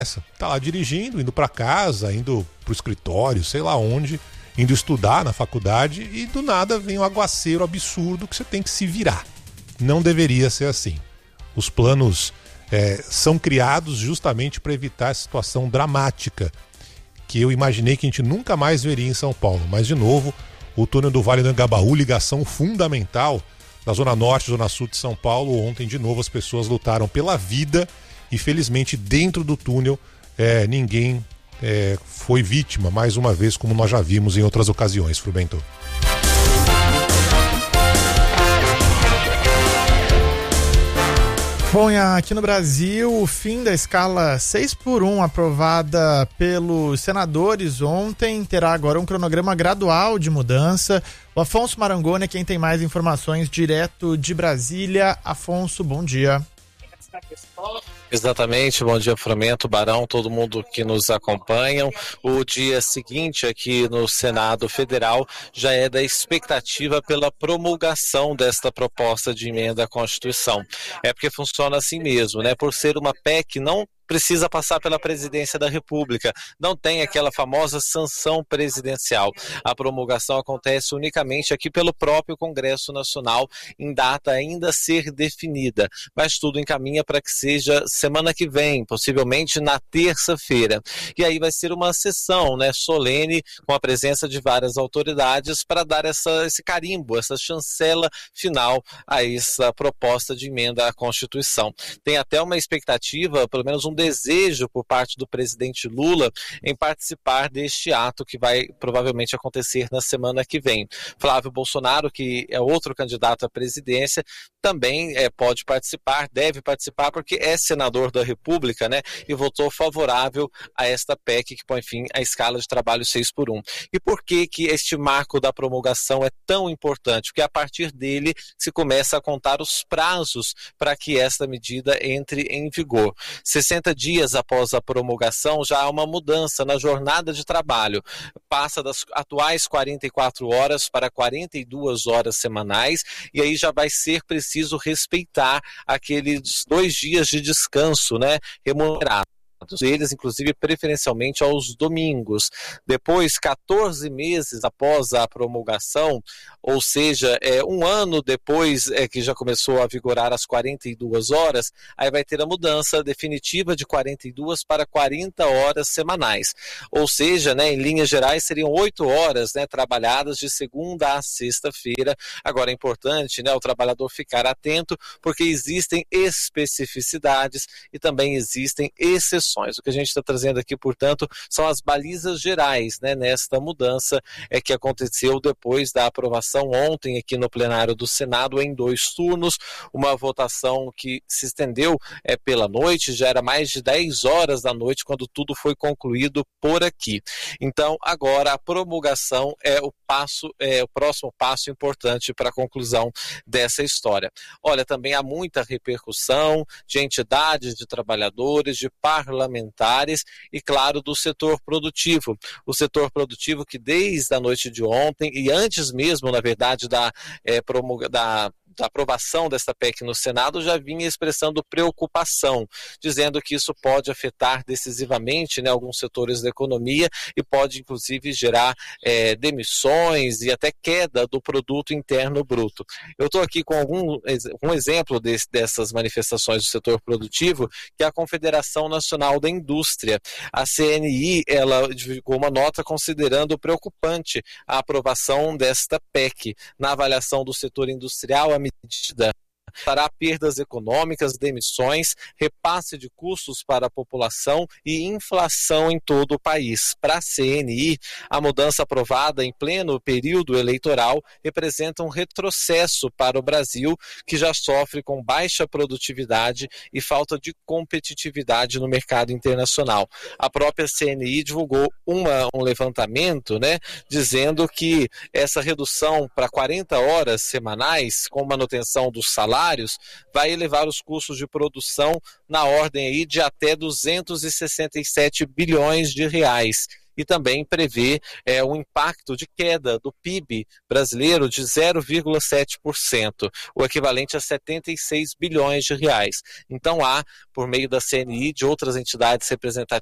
Tá lá dirigindo, indo para casa, indo pro escritório, sei lá onde, indo estudar na faculdade e do nada vem um aguaceiro absurdo que você tem que se virar. Não deveria ser assim. Os planos são criados justamente para evitar essa situação dramática que eu imaginei que a gente nunca mais veria em São Paulo. Mas, de novo, o túnel do Vale do Anhangabaú, ligação fundamental da Zona Norte e Zona Sul de São Paulo. Ontem, de novo, as pessoas lutaram pela vida e, felizmente, dentro do túnel, ninguém foi vítima, mais uma vez, como nós já vimos em outras ocasiões, Frubento. Bom, aqui no Brasil, o fim da escala 6x1 aprovada pelos senadores ontem terá agora um cronograma gradual de mudança. O Afonso Marangoni é quem tem mais informações direto de Brasília. Afonso, bom dia. Exatamente, bom dia Frumento, Barão, todo mundo que nos acompanha. O dia seguinte aqui no Senado Federal já é da expectativa pela promulgação desta proposta de emenda à Constituição. É porque funciona assim mesmo, né? Por ser uma PEC, não precisa passar pela presidência da República, não tem aquela famosa sanção presidencial. A promulgação acontece unicamente aqui pelo próprio Congresso Nacional, em data ainda a ser definida, mas tudo encaminha para que seja semana que vem, possivelmente na terça-feira. E aí vai ser uma sessão, né, solene, com a presença de várias autoridades para dar esse carimbo, essa chancela final a essa proposta de emenda à Constituição. Tem até uma expectativa, pelo menos um desejo por parte do presidente Lula em participar deste ato que vai provavelmente acontecer na semana que vem. Flávio Bolsonaro, que é outro candidato à presidência, também pode participar, deve participar, porque é senador da República, né? E votou favorável a esta PEC que põe fim à escala de trabalho 6x1. E por que este marco da promulgação é tão importante? Porque a partir dele se começa a contar os prazos para que esta medida entre em vigor. 60 dias após a promulgação já há uma mudança na jornada de trabalho. Passa das atuais 44 horas para 42 horas semanais e aí já vai ser preciso respeitar aqueles 2 dias de descanso, né, remunerado. Eles, inclusive, preferencialmente aos domingos. Depois, 14 meses após a promulgação, ou seja, um ano depois que já começou a vigorar as 42 horas, aí vai ter a mudança definitiva de 42 para 40 horas semanais. Ou seja, né, em linhas gerais, seriam 8 horas, né, trabalhadas de segunda a sexta-feira. Agora é importante, né, o trabalhador ficar atento, porque existem especificidades e também existem exceções. O que a gente está trazendo aqui, portanto, são as balizas gerais, né, nesta mudança que aconteceu depois da aprovação ontem aqui no plenário do Senado em 2 turnos, uma votação que se estendeu pela noite, já era mais de 10 horas da noite quando tudo foi concluído por aqui. Então, agora a promulgação é o próximo passo importante para a conclusão dessa história. Olha, também há muita repercussão de entidades, de trabalhadores, de parlamentares e, claro, do setor produtivo. O setor produtivo que desde a noite de ontem e antes mesmo, na verdade, da aprovação desta PEC no Senado, já vinha expressando preocupação, dizendo que isso pode afetar decisivamente, né, alguns setores da economia e pode, inclusive, gerar demissões e até queda do produto interno bruto. Eu estou aqui com um exemplo dessas manifestações do setor produtivo, que é a Confederação Nacional da Indústria. A CNI, ela divulgou uma nota considerando preocupante a aprovação desta PEC. Na avaliação do setor industrial, a medida trará perdas econômicas, demissões, repasse de custos para a população e inflação em todo o país. Para a CNI, a mudança aprovada em pleno período eleitoral representa um retrocesso para o Brasil, que já sofre com baixa produtividade e falta de competitividade no mercado internacional. A própria CNI divulgou um levantamento, né, dizendo que essa redução para 40 horas semanais, com manutenção dos salários, vai elevar os custos de produção na ordem aí de até 267 bilhões de reais. e também prevê um impacto de queda do PIB brasileiro de 0,7%, o equivalente a 76 bilhões de reais. Então há, por meio da CNI e de outras entidades representativas,